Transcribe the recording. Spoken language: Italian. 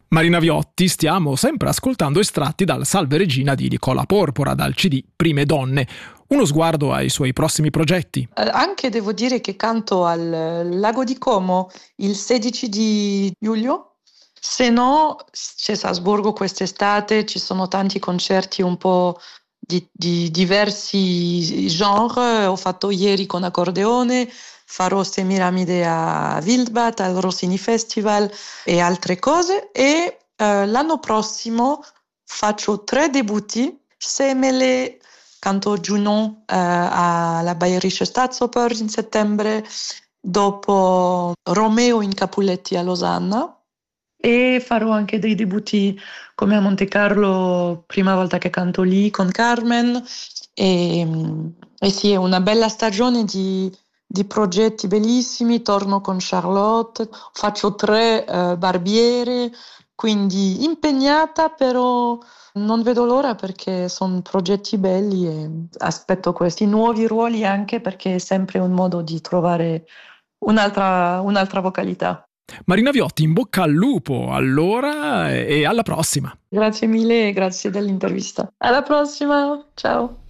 Marina Viotti, stiamo sempre ascoltando estratti dal Salve Regina di Nicola Porpora, dal CD Prime Donne. Uno sguardo ai suoi prossimi progetti. Anche devo dire che canto al Lago di Como il 16 di luglio. Se no, c'è Salzburgo quest'estate, ci sono tanti concerti un po' di diversi genre. Ho fatto ieri con accordeone, farò Semiramide a Wildbad, al Rossini Festival e altre cose. E l'anno prossimo faccio 3 debutti, Semele, canto Junon alla Bayerische Staatsoper in settembre, dopo Romeo in Capuletti a Losanna. E farò anche dei debutti come a Monte Carlo, prima volta che canto lì con Carmen. E, e sì, è una bella stagione di progetti bellissimi. Torno con Charlotte, faccio 3 barbiere, quindi impegnata, però non vedo l'ora perché sono progetti belli e aspetto questi nuovi ruoli anche perché è sempre un modo di trovare un'altra vocalità. Marina Viotti, in bocca al lupo allora e alla prossima. Grazie mille e grazie dell'intervista. Alla prossima, ciao.